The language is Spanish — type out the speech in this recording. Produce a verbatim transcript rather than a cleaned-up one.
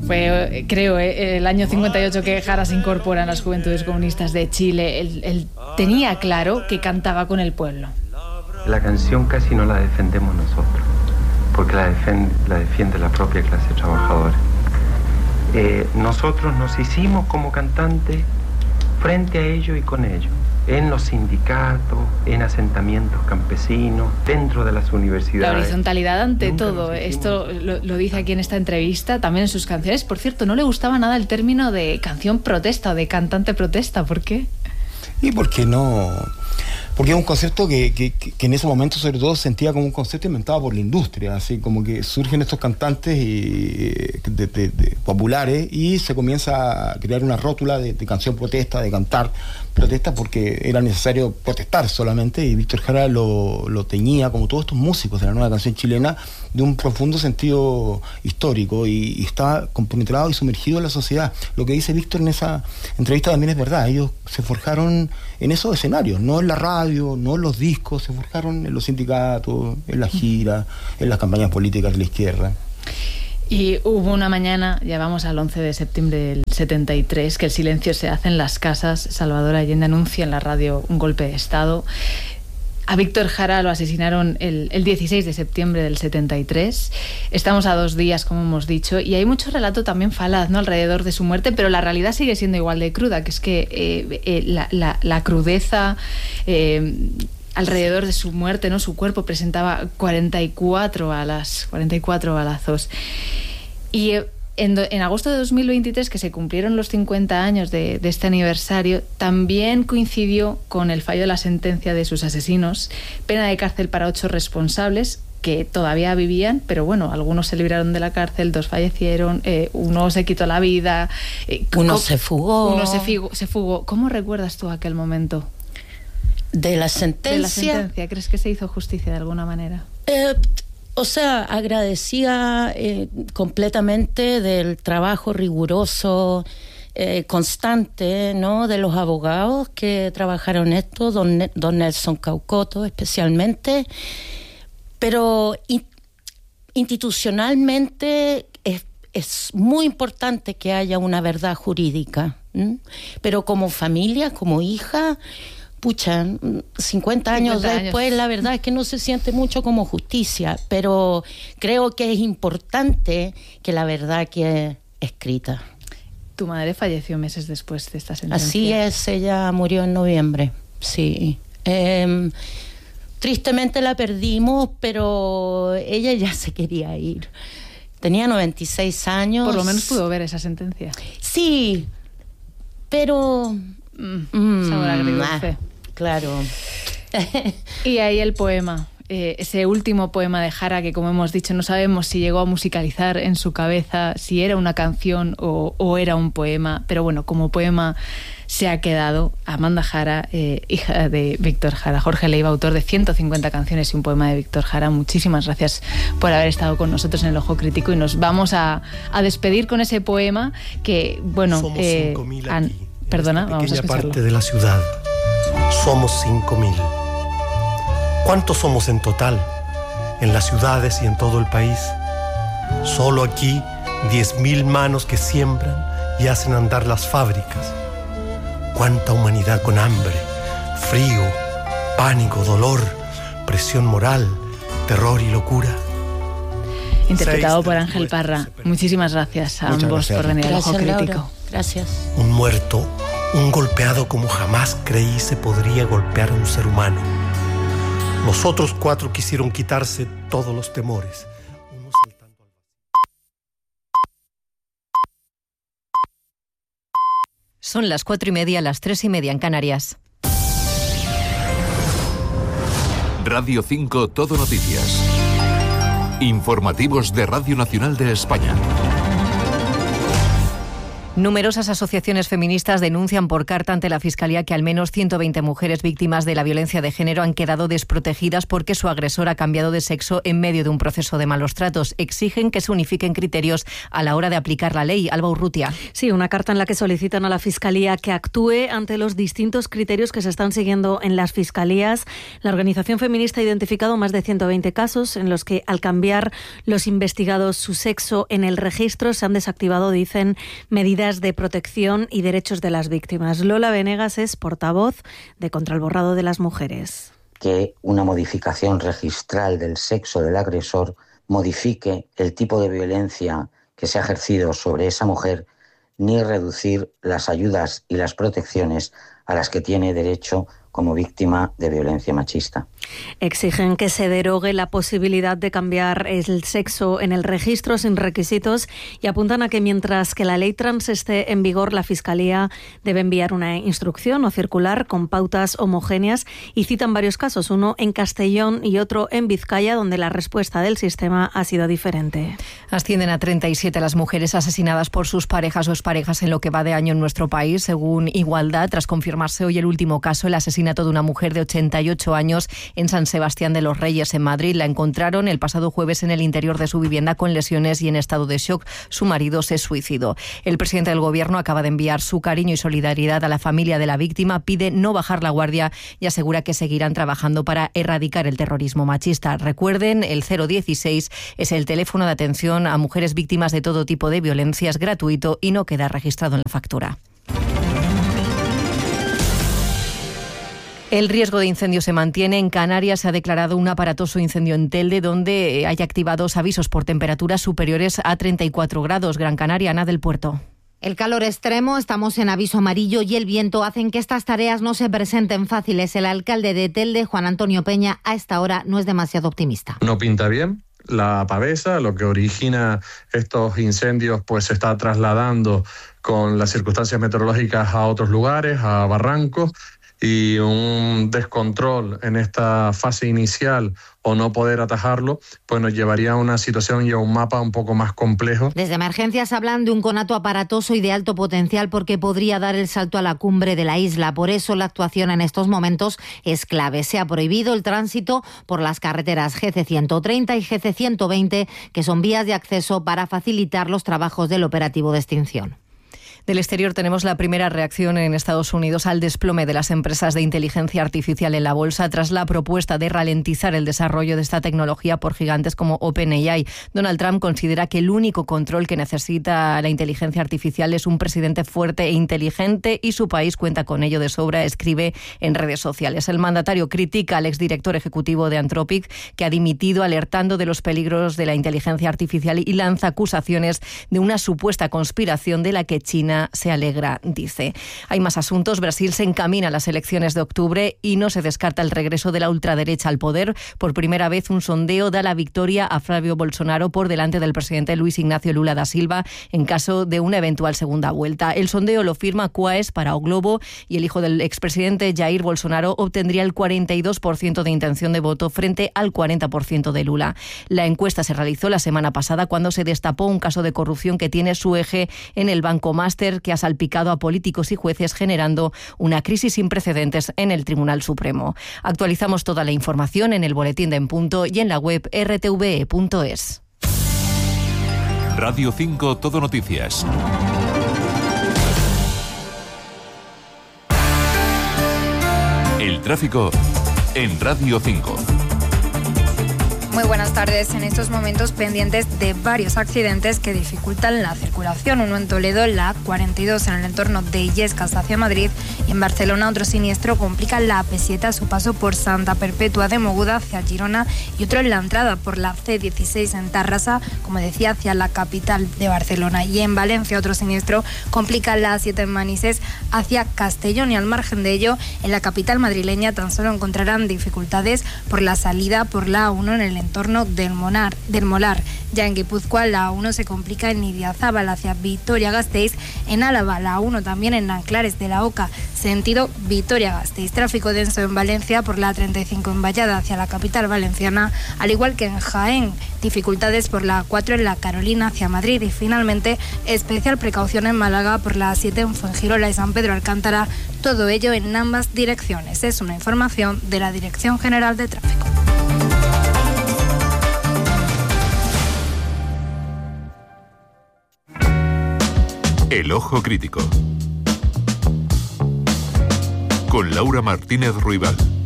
Fue, creo, el año cincuenta y ocho que Jara se incorpora en las Juventudes Comunistas de Chile. Él, él tenía claro que cantaba con el pueblo. La canción casi no la defendemos nosotros, porque la defiende la, defiende la propia clase trabajadora. Eh, nosotros nos hicimos como cantantes frente a ello y con ello, en los sindicatos, en asentamientos campesinos, dentro de las universidades. La horizontalidad ante Nunca todo, esto lo, lo dice aquí en esta entrevista, también en sus canciones. Por cierto, no le gustaba nada el término de canción protesta o de cantante protesta, ¿por qué? Y porque no... Porque es un concepto que, que, que en ese momento sobre todo sentía como un concepto inventado por la industria, así como que surgen estos cantantes y, de, de, de, populares y se comienza a crear una rótula de, de canción protesta, de cantar protesta, porque era necesario protestar solamente, y Víctor Jara lo, lo teñía, como todos estos músicos de la nueva canción chilena, de un profundo sentido histórico, y, y estaba compenetrado y sumergido en la sociedad. Lo que dice Víctor en esa entrevista también es verdad. Ellos se forjaron en esos escenarios, no en la radio, no en los discos, se forjaron en los sindicatos, en la gira, en las campañas políticas de la izquierda. Y hubo una mañana, ya vamos al once de septiembre del setenta y tres, que el silencio se hace en las casas. Salvador Allende anuncia en la radio un golpe de Estado. A Víctor Jara lo asesinaron el, el dieciséis de septiembre del setenta y tres. Estamos a dos días, como hemos dicho, y hay mucho relato también falaz, ¿no?, alrededor de su muerte, pero la realidad sigue siendo igual de cruda, que es que eh, eh, la, la, la crudeza... Eh, alrededor de su muerte, ¿no? Su cuerpo presentaba cuarenta y cuatro balas, cuarenta y cuatro balazos. Y en, do, en agosto de dos mil veintitrés, que se cumplieron los cincuenta años de, de este aniversario, también coincidió con el fallo de la sentencia de sus asesinos, pena de cárcel para ocho responsables que todavía vivían, pero bueno, algunos se libraron de la cárcel, dos fallecieron, eh, uno se quitó la vida, eh, uno se fugó. Uno se, figu, se fugó. ¿Cómo recuerdas tú aquel momento? De la sentencia. De la sentencia. ¿Crees que se hizo justicia de alguna manera? Eh, o sea, agradecía eh, completamente del trabajo riguroso, eh, constante, ¿no?, de los abogados que trabajaron esto, don, don Nelson Caucoto especialmente, pero in, institucionalmente es, es muy importante que haya una verdad jurídica, ¿m? Pero como familia, como hija... Pucha, cincuenta años después, la verdad es que no se siente mucho como justicia, pero creo que es importante que la verdad quede escrita. Tu madre falleció meses después de esta sentencia. Así es, ella murió en noviembre, sí. Eh, tristemente la perdimos, pero ella ya se quería ir. Tenía noventa y seis años. Por lo menos pudo ver esa sentencia. Sí, pero... Mm, sabor agridulce. Ah, claro. Y ahí el poema, eh, ese último poema de Jara, que como hemos dicho no sabemos si llegó a musicalizar en su cabeza, si era una canción o, o era un poema, pero bueno, como poema se ha quedado. Amanda Jara, eh, hija de Víctor Jara. Jorge Leiva, autor de ciento cincuenta canciones y un poema de Víctor Jara. Muchísimas gracias por haber estado con nosotros en El Ojo Crítico, y nos vamos a, a despedir con ese poema que, bueno... Somos eh, cinco mil an, aquí. Perdona, En esta vamos a pequeña escucharlo. parte de la ciudad. Somos cinco mil. ¿Cuántos somos en total? En las ciudades y en todo el país. Solo aquí, diez mil manos que siembran y hacen andar las fábricas. Cuánta humanidad con hambre, frío, pánico, dolor, presión moral, terror y locura. Interpretado por Ángel Parra. Muchísimas gracias a Muchas ambos gracias. por venir al Ojo Gracias, Crítico. Laura. Gracias. Un muerto, un golpeado como jamás creí se podría golpear a un ser humano. Los otros cuatro quisieron quitarse todos los temores. Uno saltando al vacío. Son las cuatro y media, las tres y media en Canarias. Radio cinco Todo Noticias. Informativos de Radio Nacional de España. Numerosas asociaciones feministas denuncian por carta ante la Fiscalía que al menos ciento veinte mujeres víctimas de la violencia de género han quedado desprotegidas porque su agresor ha cambiado de sexo en medio de un proceso de malos tratos. Exigen que se unifiquen criterios a la hora de aplicar la ley. Alba Urrutia. Sí, una carta en la que solicitan a la Fiscalía que actúe ante los distintos criterios que se están siguiendo en las fiscalías. La organización feminista ha identificado más de ciento veinte casos en los que, al cambiar los investigados su sexo en el registro, se han desactivado, dicen, medidas de protección y derechos de las víctimas. Lola Venegas es portavoz de Contra el Borrado de las Mujeres. Que una modificación registral del sexo del agresor modifique el tipo de violencia que se ha ejercido sobre esa mujer, ni reducir las ayudas y las protecciones a las que tiene derecho como víctima de violencia machista. Exigen que se derogue la posibilidad de cambiar el sexo en el registro sin requisitos y apuntan a que mientras que la ley trans esté en vigor, la Fiscalía debe enviar una instrucción o circular con pautas homogéneas y citan varios casos, uno en Castellón y otro en Vizcaya, donde la respuesta del sistema ha sido diferente. Ascienden a treinta y siete las mujeres asesinadas por sus parejas o exparejas en lo que va de año en nuestro país, según Igualdad, tras confirmarse hoy el último caso, el asesinato de una mujer de ochenta y ocho años en San Sebastián de los Reyes, en Madrid. La encontraron el pasado jueves en el interior de su vivienda con lesiones y en estado de shock. Su marido se suicidó. El presidente del Gobierno acaba de enviar su cariño y solidaridad a la familia de la víctima, pide no bajar la guardia y asegura que seguirán trabajando para erradicar el terrorismo machista. Recuerden, el cero dieciséis es el teléfono de atención a mujeres víctimas de todo tipo de violencia, es gratuito y no queda registrado en la factura. El riesgo de incendio se mantiene. En Canarias se ha declarado un aparatoso incendio en Telde, donde hay activados avisos por temperaturas superiores a treinta y cuatro grados. Gran Canaria, Ana del Puerto. El calor extremo, estamos en aviso amarillo y el viento hacen que estas tareas no se presenten fáciles. El alcalde de Telde, Juan Antonio Peña, a esta hora no es demasiado optimista. No pinta bien. La pavesa, lo que origina estos incendios, pues se está trasladando con las circunstancias meteorológicas a otros lugares, a barrancos, y un descontrol en esta fase inicial o no poder atajarlo, pues nos llevaría a una situación y a un mapa un poco más complejo. Desde emergencias hablan de un conato aparatoso y de alto potencial porque podría dar el salto a la cumbre de la isla. Por eso la actuación en estos momentos es clave. Se ha prohibido el tránsito por las carreteras G C ciento treinta y G C ciento veinte, que son vías de acceso para facilitar los trabajos del operativo de extinción. Del exterior tenemos la primera reacción en Estados Unidos al desplome de las empresas de inteligencia artificial en la bolsa tras la propuesta de ralentizar el desarrollo de esta tecnología por gigantes como OpenAI. Donald Trump considera que el único control que necesita la inteligencia artificial es un presidente fuerte e inteligente y su país cuenta con ello de sobra, escribe en redes sociales. El mandatario critica al exdirector ejecutivo de Anthropic, que ha dimitido alertando de los peligros de la inteligencia artificial y lanza acusaciones de una supuesta conspiración de la que China se alegra, dice. Hay más asuntos. Brasil se encamina a las elecciones de octubre y no se descarta el regreso de la ultraderecha al poder. Por primera vez, un sondeo da la victoria a Flávio Bolsonaro por delante del presidente Luis Ignacio Lula da Silva en caso de una eventual segunda vuelta. El sondeo lo firma Quaes para O Globo y el hijo del expresidente Jair Bolsonaro obtendría el cuarenta y dos por ciento de intención de voto frente al cuarenta por ciento de Lula. La encuesta se realizó la semana pasada cuando se destapó un caso de corrupción que tiene su eje en el Banco Master, que ha salpicado a políticos y jueces, generando una crisis sin precedentes en el Tribunal Supremo. Actualizamos toda la información en el boletín de En Punto y en la web r t v e punto es. Radio cinco Todo Noticias. El tráfico en Radio cinco. Muy buenas tardes. En estos momentos pendientes de varios accidentes que dificultan la circulación. Uno en Toledo, la A cuarenta y dos en el entorno de Illescas hacia Madrid, y en Barcelona otro siniestro complica la A P siete a su paso por Santa Perpetua de Mogoda hacia Girona, y otro en la entrada por la C dieciséis en Tarrasa, como decía, hacia la capital de Barcelona. Y en Valencia otro siniestro complica la A siete en Manises hacia Castellón, y al margen de ello, en la capital madrileña tan solo encontrarán dificultades por la salida por la A uno en el entorno entorno del, Monar, del Molar. Ya en Guipúzcoa la A uno se complica en Idiazábal hacia Vitoria-Gasteiz, en Álava la A uno también en Nanclares de la Oca, sentido Vitoria-Gasteiz. Tráfico denso en Valencia por la treinta y cinco en Vallada hacia la capital valenciana, al igual que en Jaén. Dificultades por la A cuatro en la Carolina hacia Madrid y finalmente especial precaución en Málaga por la A siete en Fuengirola y San Pedro Alcántara, todo ello en ambas direcciones. Es una información de la Dirección General de Tráfico. El Ojo Crítico con Laura Martínez Ruibal.